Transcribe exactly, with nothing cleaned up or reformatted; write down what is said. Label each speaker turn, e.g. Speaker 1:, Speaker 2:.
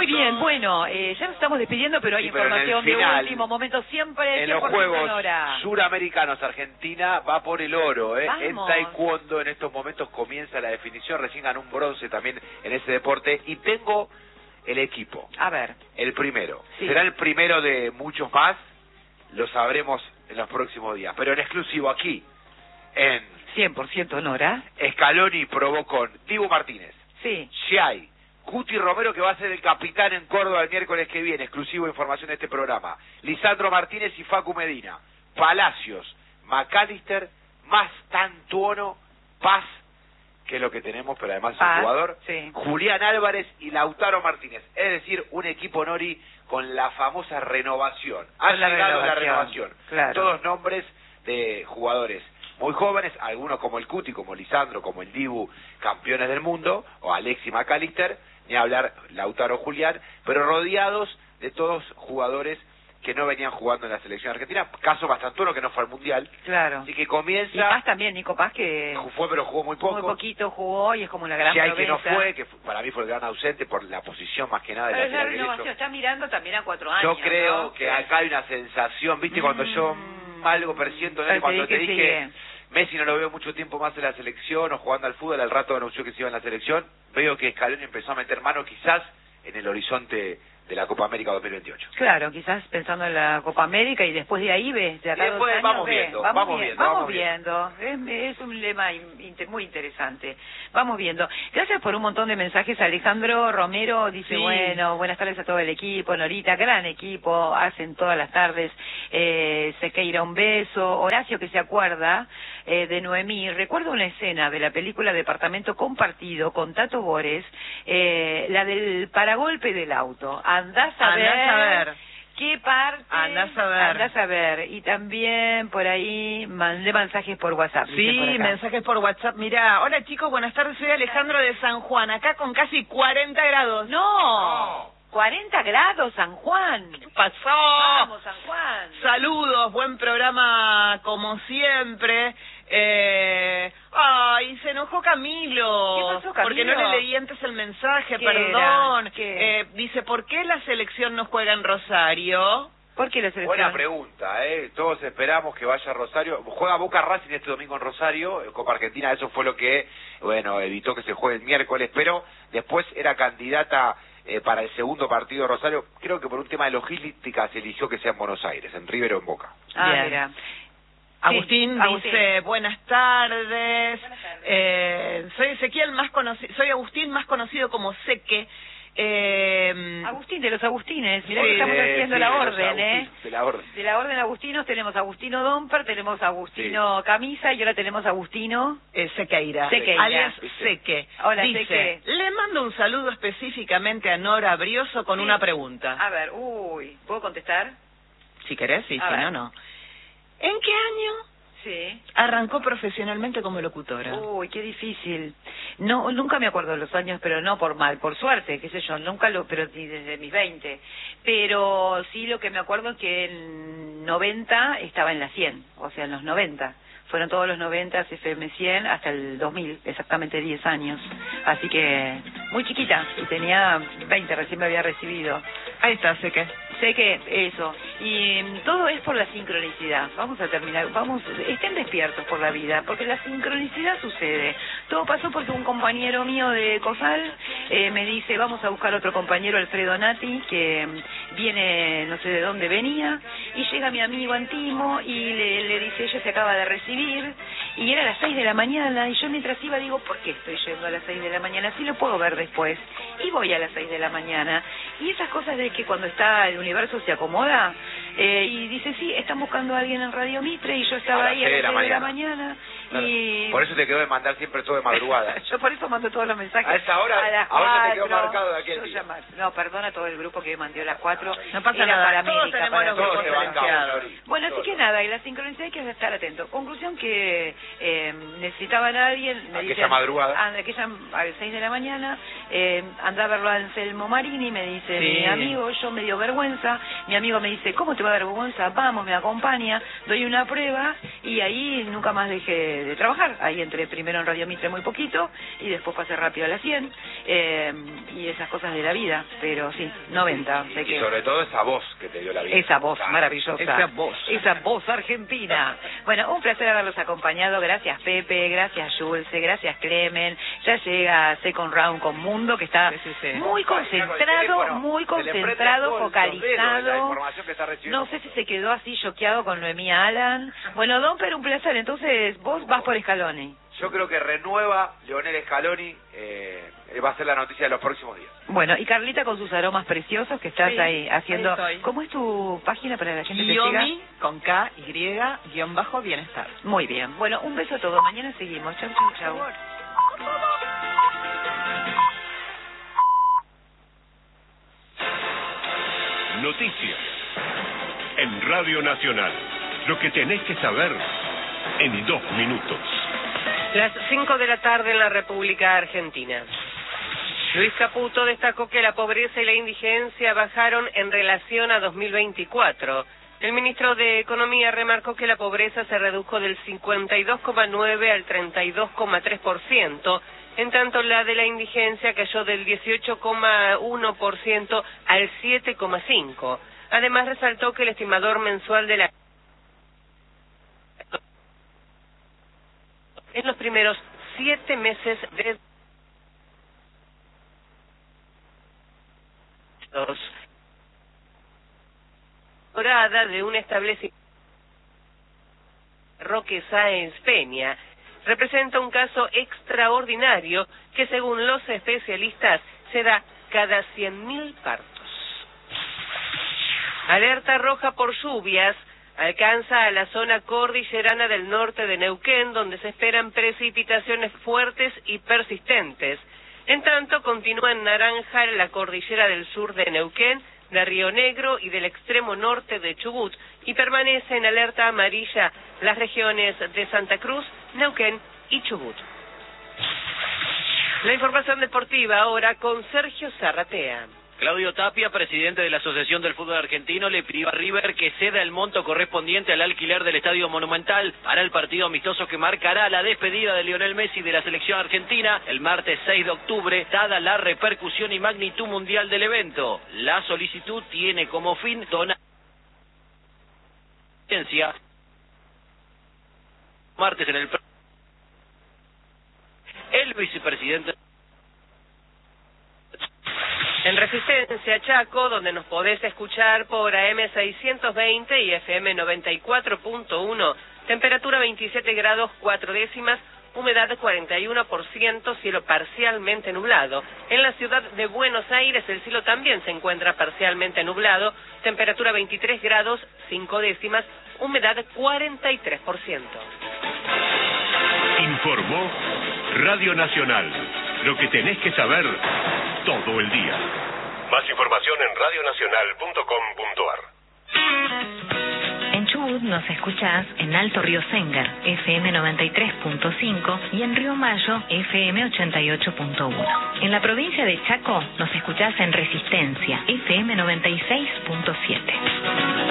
Speaker 1: bien, bueno, eh, ya nos estamos despidiendo, pero hay
Speaker 2: Sí, pero
Speaker 1: información
Speaker 2: final,
Speaker 1: de último momento siempre.
Speaker 2: En los Juegos Suramericanos, Argentina va por el oro, ¿eh? En taekwondo en estos momentos comienza la definición, recién ganó un bronce también en ese deporte, y tengo el equipo.
Speaker 1: A ver.
Speaker 2: El primero.
Speaker 1: Sí.
Speaker 2: Será el primero de muchos más, lo sabremos en los próximos días, pero en exclusivo aquí, en
Speaker 1: cien por ciento Nora.
Speaker 2: Scaloni probó con Dibu Martínez.
Speaker 1: Sí.
Speaker 2: Xiai, Cuti Romero, que va a ser el capitán en Córdoba el miércoles que viene, exclusivo información de este programa. Lisandro Martínez y Facu Medina. Palacios, McAllister, Mastantuono, Paz, que es lo que tenemos, pero además es un jugador.
Speaker 1: Sí.
Speaker 2: Julián Álvarez y Lautaro Martínez. Es decir, un equipo Nori con la famosa renovación. Ha
Speaker 1: Con la
Speaker 2: llegado
Speaker 1: renovación,
Speaker 2: la renovación.
Speaker 1: claro.
Speaker 2: Todos nombres de jugadores muy jóvenes, algunos como el Cuti, como Lisandro, como el Dibu, campeones del mundo, o Alexis McAllister, ni hablar Lautaro Julián, pero rodeados de todos jugadores que no venían jugando en la selección argentina, caso Mastantuono que no fue al Mundial.
Speaker 1: Claro.
Speaker 2: Así que comienza...
Speaker 1: Y Paz también, Nico Paz, que...
Speaker 2: Fue, pero jugó muy poco.
Speaker 1: Muy poquito jugó y es como una gran
Speaker 2: Xiai,
Speaker 1: promesa.
Speaker 2: que no fue, que fue, para mí fue el gran ausente por la posición más que nada de
Speaker 1: Pero
Speaker 2: la
Speaker 1: es la
Speaker 2: lateral
Speaker 1: renovación,
Speaker 2: derecho.
Speaker 1: está mirando también a cuatro años,
Speaker 2: Yo creo
Speaker 1: ¿no?
Speaker 2: que acá hay una sensación, viste,
Speaker 1: Mm.
Speaker 2: cuando yo algo presiento, ¿no?
Speaker 1: Pero
Speaker 2: Cuando
Speaker 1: te
Speaker 2: te
Speaker 1: dije,
Speaker 2: dije...
Speaker 1: sigue.
Speaker 2: Messi no lo veo mucho tiempo más en la selección o jugando al fútbol, al rato anunció que se iba en la selección, veo que Scaloni empezó a meter mano quizás en el horizonte de la Copa América dos mil veintiocho.
Speaker 1: Claro, quizás pensando en la Copa América y después de ahí ves, de acá
Speaker 2: Y después
Speaker 1: dos años,
Speaker 2: vamos
Speaker 1: ves.
Speaker 2: viendo,
Speaker 1: vamos,
Speaker 2: vamos
Speaker 1: vi-
Speaker 2: viendo,
Speaker 1: vamos
Speaker 2: vamos
Speaker 1: viendo. Es, es un lema in- inter- muy interesante. Vamos viendo. Gracias por un montón de mensajes. Alejandro Romero dice,
Speaker 3: Sí.
Speaker 1: bueno, buenas tardes a todo el equipo, Norita, gran equipo, hacen todas las tardes, eh, Sequeira, un beso. Horacio, que se acuerda eh, de Noemí, recuerdo una escena de la película Departamento Compartido con Tato Bores, eh, la del paragolpe del auto. Andás a ver.
Speaker 3: Andás a ver.
Speaker 1: ¿Qué parte?
Speaker 3: Andás a ver.
Speaker 1: Andás a ver. Y también por ahí mandé mensajes por WhatsApp. dicen por
Speaker 3: Sí,
Speaker 1: acá.
Speaker 3: mensajes por WhatsApp. Mirá, hola chicos, buenas tardes, soy Alejandro de San Juan, acá con casi cuarenta grados.
Speaker 1: No, cuarenta grados, San Juan.
Speaker 3: ¿Qué pasó?
Speaker 1: Vamos, San Juan.
Speaker 3: Saludos, buen programa como siempre. Eh... Ay, se enojó Camilo.
Speaker 1: ¿Qué pasó, Camilo?
Speaker 3: Porque no le leí antes el mensaje,
Speaker 1: ¿Qué
Speaker 3: perdón.
Speaker 1: era? ¿Qué?
Speaker 3: Eh, dice, ¿por qué la selección no juega en Rosario?
Speaker 1: ¿Por qué la selección?
Speaker 2: Buena pregunta, ¿eh? Todos esperamos que vaya a Rosario. Juega Boca Racing este domingo en Rosario, Copa Argentina, eso fue lo que, bueno, evitó que se juegue el miércoles, pero después era candidata eh, para el segundo partido de Rosario. Creo que por un tema de logística se eligió que sea en Buenos Aires, en River o en Boca.
Speaker 1: Ah,
Speaker 3: Bien.
Speaker 1: mira.
Speaker 3: Agustín
Speaker 1: Sí, Agustín.
Speaker 3: dice, buenas tardes, eh, soy Ezequiel, más conocido, soy Agustín, más conocido como Seque. Eh,
Speaker 1: Agustín, de los Agustines. Mirá
Speaker 3: Sí,
Speaker 1: que estamos haciendo
Speaker 2: sí,
Speaker 1: la
Speaker 2: de los
Speaker 1: orden, ¿eh?
Speaker 2: Agustín, de la orden.
Speaker 1: De la orden Agustinos tenemos Agustino Domper, tenemos Agustino Camisa y ahora tenemos Agustino...
Speaker 3: eh, Sequeira,
Speaker 1: Sequeira.
Speaker 3: alias
Speaker 2: ¿Viste?
Speaker 3: Seque.
Speaker 1: Hola,
Speaker 3: dice,
Speaker 1: Seque.
Speaker 3: le mando un saludo específicamente a Nora Brioso con
Speaker 1: Sí.
Speaker 3: una pregunta.
Speaker 1: A ver, uy, ¿puedo contestar?
Speaker 3: Si querés, sí,
Speaker 1: A
Speaker 3: si
Speaker 1: ver.
Speaker 3: no, no. ¿En qué año
Speaker 1: Sí.
Speaker 3: arrancó profesionalmente como locutora?
Speaker 1: Uy, qué difícil. No, nunca me acuerdo de los años, pero no por mal, por suerte, qué sé yo, nunca lo, pero ni desde mis veinte. Pero sí lo que me acuerdo es que en noventa estaba en la cien, o sea, en los noventa. Fueron todos los noventa, F M cien, hasta el dos mil, exactamente diez años. Así que, muy chiquita, y tenía veinte, recién me había recibido.
Speaker 3: Ahí está, Seque.
Speaker 1: Sé que eso, y mm, todo es por la sincronicidad. Vamos a terminar, vamos, estén despiertos por la vida, porque la sincronicidad sucede. Todo pasó porque un compañero mío de COSAL eh, me dice, vamos a buscar otro compañero, Alfredo Nati, que mm, viene, no sé de dónde venía, y llega mi amigo Antimo y le, le dice, ella se acaba de recibir, y era a las seis de la mañana, y yo mientras iba digo, ¿por qué estoy yendo a las seis de la mañana? Si lo puedo ver después. Y voy a las seis de la mañana. Y esas cosas de que cuando está el universo se acomoda, eh, y dice, sí, están buscando a alguien en Radio Mitre, y yo estaba
Speaker 2: A las
Speaker 1: ahí a
Speaker 2: seis
Speaker 1: las
Speaker 2: de la
Speaker 1: seis de la
Speaker 2: mañana.
Speaker 1: mañana,
Speaker 2: Claro.
Speaker 1: y...
Speaker 2: Por eso te quedó de mandar siempre todo de madrugada.
Speaker 1: Yo por eso mando todos los mensajes.
Speaker 2: A esa hora,
Speaker 1: a las
Speaker 2: ahora te quedó
Speaker 1: cuatro.
Speaker 2: marcado de aquel
Speaker 1: Yo
Speaker 2: día.
Speaker 1: llamar- No, perdona a todo el grupo que mandó a las cuatro.
Speaker 3: No pasa
Speaker 1: Era
Speaker 3: nada,
Speaker 1: para
Speaker 3: todos
Speaker 1: América,
Speaker 3: tenemos
Speaker 1: para
Speaker 3: los
Speaker 2: Todos
Speaker 3: grupos
Speaker 2: se
Speaker 1: América.
Speaker 2: bancaban,
Speaker 3: silenciados.
Speaker 2: Lori.
Speaker 1: Bueno, así
Speaker 2: Todos.
Speaker 1: que nada, y la sincronicidad hay que estar atento. Conclusión que eh, necesitaban a alguien, me
Speaker 2: Aquella
Speaker 1: dicen,
Speaker 2: madrugada.
Speaker 1: ah, aquella a las seis de la mañana, eh, andá a verlo a Anselmo Marini, me dice
Speaker 3: Sí.
Speaker 1: mi amigo, yo me dio vergüenza, mi amigo me dice, ¿cómo te va a dar vergüenza? Vamos, me acompaña, doy una prueba, y ahí nunca más dejé de, de trabajar. Ahí entré primero en Radio Mitre muy poquito y después pasé rápido a la cien, eh, y esas cosas de la vida, pero sí, noventa. Sé que...
Speaker 2: Y sobre todo esa voz que te dio la vida.
Speaker 1: Esa voz maravillosa.
Speaker 3: Esa voz.
Speaker 1: Esa voz argentina. Bueno, un placer haberlos acompañado. Gracias Pepe, gracias Julce, gracias Clemen. Ya llega Second Round con Mundo, que está
Speaker 3: sí, sí, sí.
Speaker 1: muy concentrado, muy concentrado, focalizado. No sé si se quedó así choqueado con Noemí Alan. Bueno, Don, pero un placer. Entonces, vos vas por Scaloni.
Speaker 2: Yo creo que renueva Leonel Scaloni, eh, va a ser la noticia de los próximos días.
Speaker 1: Bueno, y Carlita con sus aromas preciosos que estás
Speaker 3: sí,
Speaker 1: ahí haciendo.
Speaker 3: Ahí
Speaker 1: ¿Cómo es tu página para la gente que
Speaker 3: Guiomi,
Speaker 1: siga?
Speaker 3: con K, Y, guión bajo, bienestar.
Speaker 1: Muy bien. Bueno, un beso a todos. Mañana seguimos. Chau, chau, chau.
Speaker 4: Noticias en Radio Nacional. Lo que tenés que saber en dos minutos.
Speaker 5: Las cinco de la tarde en la República Argentina. Luis Caputo destacó que la pobreza y la indigencia bajaron en relación a dos mil veinticuatro. El ministro de Economía remarcó que la pobreza se redujo del cincuenta y dos coma nueve al treinta y dos coma tres por ciento, en tanto la de la indigencia cayó del dieciocho coma uno por ciento al siete coma cinco por ciento. Además resaltó que el estimador mensual de la en los primeros siete meses de temporada de un establecimiento Roque Sáenz Peña representa un caso extraordinario que según los especialistas se da cada cien mil partos. Alerta roja por lluvias alcanza a la zona cordillerana del norte de Neuquén, donde se esperan precipitaciones fuertes y persistentes. En tanto, continúa en naranja la cordillera del sur de Neuquén, de Río Negro y del extremo norte de Chubut, y permanece en alerta amarilla las regiones de Santa Cruz, Neuquén y Chubut. La información deportiva ahora con Sergio Zarratea.
Speaker 6: Claudio Tapia, presidente de la Asociación del Fútbol Argentino, le pidió a River que ceda el monto correspondiente al alquiler del Estadio Monumental para el partido amistoso que marcará la despedida de Lionel Messi de la selección argentina el martes seis de octubre, dada la repercusión y magnitud mundial del evento. La solicitud tiene como fin donar martes en el el vicepresidente.
Speaker 5: En Resistencia Chaco, donde nos podés escuchar por A M seiscientos veinte y F M noventa y cuatro punto uno, temperatura veintisiete grados cuatro décimas, humedad cuarenta y uno por ciento, cielo parcialmente nublado. En la ciudad de Buenos Aires el cielo también se encuentra parcialmente nublado, temperatura veintitrés grados cinco décimas, humedad cuarenta y tres por ciento.
Speaker 4: Informó Radio Nacional. Lo que tenés que saber todo el día. Más información en radio nacional punto com punto a r.
Speaker 7: En Chubut nos escuchás en Alto Río Sengar, F M noventa y tres punto cinco, y en Río Mayo, F M ochenta y ocho punto uno. En la provincia de Chaco nos escuchás en Resistencia, F M noventa y seis punto siete.